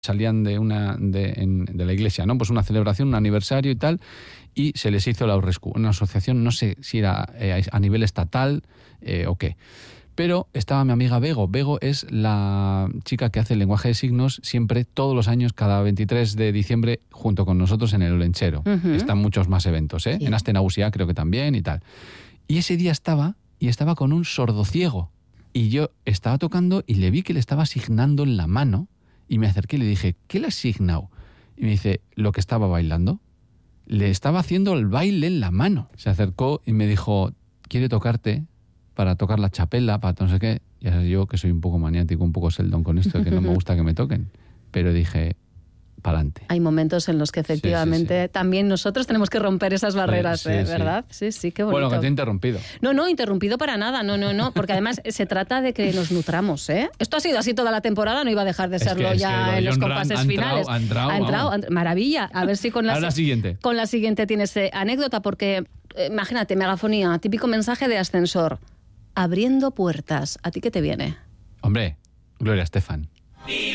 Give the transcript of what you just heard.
salían de la iglesia, ¿no? Pues una celebración, un aniversario y tal, y se les hizo la Aurrescu, una asociación, no sé si era a nivel estatal o qué. Pero estaba mi amiga Bego. Bego es la chica que hace el lenguaje de signos siempre, todos los años, cada 23 de diciembre, junto con nosotros en el Olentzero. Están muchos más eventos, ¿eh? Sí. En Astenausia creo que también y tal. Y ese día estaba con un sordociego. Y yo estaba tocando y le vi que le estaba asignando en la mano. Y me acerqué y le dije, ¿qué le has asignado? Y me dice, lo que estaba bailando. Le estaba haciendo el baile en la mano. Se acercó y me dijo, ¿quiere tocarte para tocar la chapela, para no sé qué? Ya sé yo que soy un poco maniático, un poco seldón con esto, de que no me gusta que me toquen. Pero dije, pa'lante. Hay momentos en los que efectivamente también nosotros tenemos que romper esas barreras, ¿verdad? Sí, qué bonito. Bueno, que te he interrumpido. No, interrumpido para nada, no, porque además se trata de que nos nutramos, ¿eh? Esto ha sido así toda la temporada, no iba a dejar de serlo ya en los compases finales. Ha entrado. Maravilla. A ver si con la siguiente tienes anécdota, porque imagínate, megafonía, típico mensaje de ascensor, abriendo puertas. ¿A ti qué te viene? Hombre, Gloria Estefan.